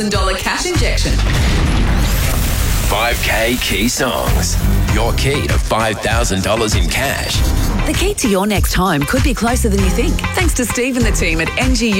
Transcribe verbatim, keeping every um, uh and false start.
dollars cash injection. five K Key Songs. Your key to five thousand dollars in cash. The key to your next home could be closer than you think. Thanks to Steve and the team at N G U.